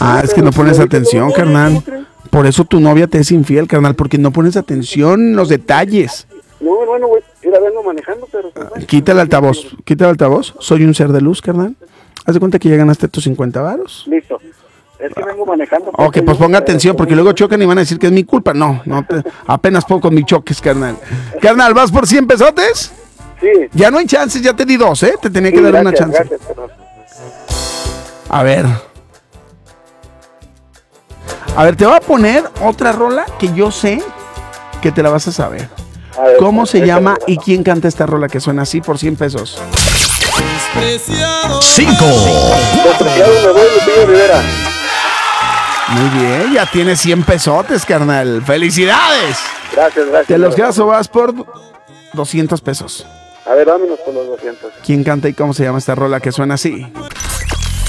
Ah, es que no pones atención, carnal. Por eso tu novia te es infiel, carnal, porque no pones atención en los detalles. No, hermano, güey, mira, vengo manejando, pero... Quita el altavoz. Soy un ser de luz, carnal. Haz de cuenta que ya ganaste tus 50 varos. Listo. Es que vengo manejando. Ok, pues ponga atención, porque luego chocan y van a decir que es mi culpa. No, apenas puedo con mis choques, carnal. Carnal, ¿vas por 100 pesotes? Sí. Ya no hay chances, ya te di 2, ¿eh? Te tenía que dar una chance. Gracias, A ver, te voy a poner otra rola que yo sé que te la vas a saber. A ver, ¿Cómo se llama y quién canta esta rola que suena así por 100 pesos? 5. Despreciado me voy, Lupillo Rivera. Muy bien, ya tienes 100 pesotes, carnal. ¡Felicidades! Gracias. Te los quedas o vas por 200 pesos. A ver, vámonos con los 200. ¿Quién canta y cómo se llama esta rola que suena así?